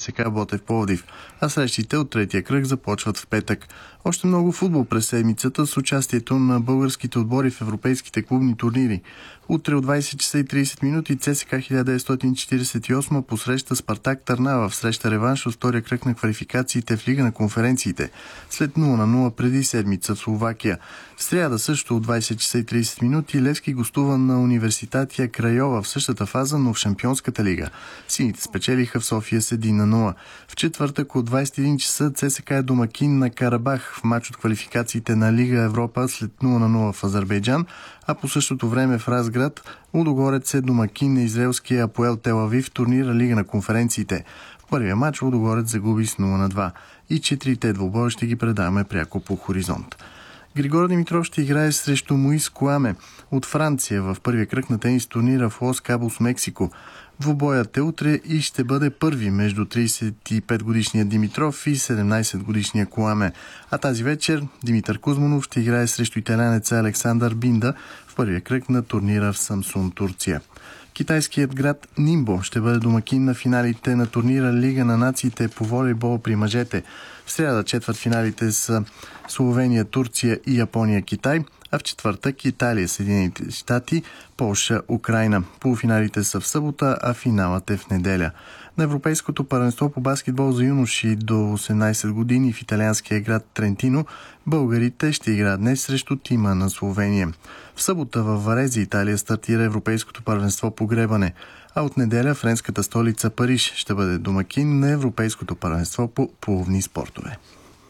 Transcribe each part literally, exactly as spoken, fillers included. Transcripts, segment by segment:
ЦСКА Ботев Пловдив, а срещите от третия кръг започват в петък. Още много футбол през седмицата с участието на българските отбори в европейските клубни турнири. Утре от двайсет часа и трийсет минути ЦСКА хиляда деветстотин четирийсет и осма посреща Спартак Търнава в среща реванш от втория кръг на квалификациите в Лига на конференциите, след нула на нула преди седмица в Словакия. В сряда също от двайсет часа и трийсет минути Левски гостува на Университатия Крайова в същата фаза, но в Шампионската лига. Сините спечелиха в София с един на нула. В четвъртък от двайсет и един часа ЦСКА е домакин на Карабах в матч от квалификациите на Лига Европа след нула на нула в Азербайджан, а по същото време в Разград Лудогорец е домакин на израелския Апоел Тел Авив в турнира Лига на конференциите. В първия матч Лудогорец загуби с нула на два. И четирите двубоя ще ги предаваме пряко по Хоризонт. Григор Димитров ще играе срещу Моис Куаме от Франция в първия кръг на тенис турнира в Лос Кабос, Мексико. Двубоят е утре и ще бъде първи между трийсет и пет годишния Димитров и седемнайсет годишния Куаме. А тази вечер Димитър Кузманов ще играе срещу италянеца Александър Бинда в първия кръг на турнира в Самсун, Турция. Китайският град Нимбо ще бъде домакин на финалите на турнира Лига на нациите по волейбол при мъжете. В сряда четвъртфиналите са Словения, Турция и Япония, Китай, а в четвъртък Италия, Съединените щати, Полша, Украйна. Полуфиналите са в събота, а финалът е в неделя. На Европейското първенство по баскетбол за юноши до осемнайсет години в италианския град Трентино българите ще играят днес срещу тима на Словения. В събота във Варези, Италия, стартира Европейското първенство по гребане, а от неделя френската столица Париж ще бъде домакин на Европейското първенство по плувни спортове.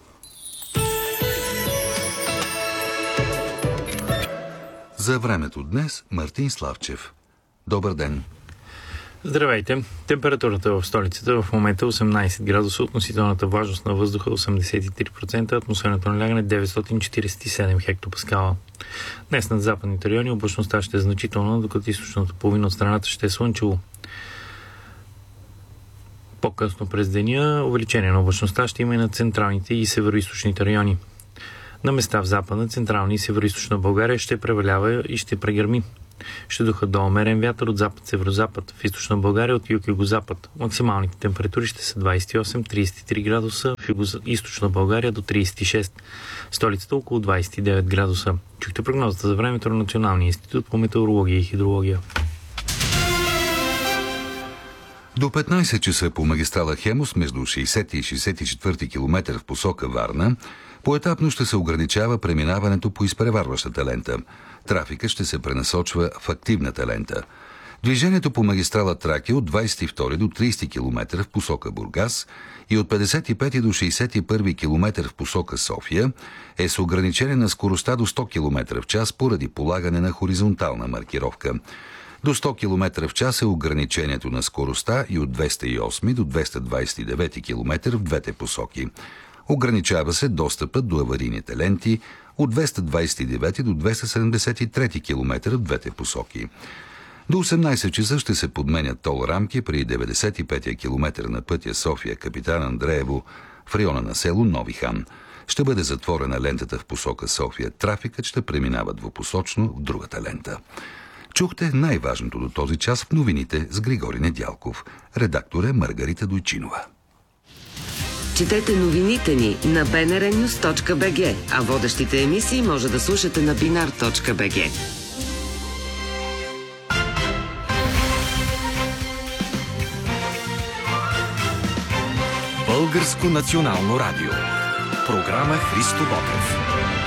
За времето днес Мартин Славчев. Добър ден! Здравейте! Температурата в столицата в момента е осемнайсет градуса, относителната влажност на въздуха осемдесет и три процента, атмосферното налягане деветстотин четирийсет и седем хектопаскала. Днес над западните райони облачността ще е значителна, докато източната половина от страната ще е слънчево. По-късно през деня увеличение на облачността ще има и на централните и североизточните райони. На места в западна, централна и североизточна България ще превалява и ще прегърми. Ще духа до умерен вятър от запад-северозапад, в източна България от юг-югозапад. Максималните температури ще са двайсет и осем до трийсет и три градуса, в източна България до трийсет и шест, столицата около двайсет и девет градуса. Чухте прогнозата за времето на Националния институт по метеорология и хидрология. До петнайсет часа по магистрала Хемус между шейсети и шейсет и четвърти километър в посока Варна поетапно ще се ограничава преминаването по изпреварващата лента. Трафикът ще се пренасочва в активната лента. Движението по магистрала Тракия от двайсет и втори до трийсети километър в посока Бургас и от петдесет и пети до шейсет и първи километър в посока София е с ограничение на скоростта до сто километра в час поради полагане на хоризонтална маркировка. До сто километра в час е ограничението на скоростта и от двеста и осми до двеста двайсет и девети километър в двете посоки. Ограничава се достъпът до аварийните ленти от двеста двайсет и девети до двеста седемдесет и трети километър в двете посоки. До осемнайсет часа ще се подменят тол рамки при деветдесет и пети километър на пътя София Капитан Андреево в района на село Нови хан. Ще бъде затворена лентата в посока София. Трафикът ще преминава двупосочно в другата лента. Чухте най-важното до този час в новините с Григори Недялков. Редактор е Маргарита Дойчинова. Четете новините ни на би ен ар нюз точка би джи, а водещите емисии може да слушате на бинар точка би джи. Българско национално радио. Програма Христо Ботев.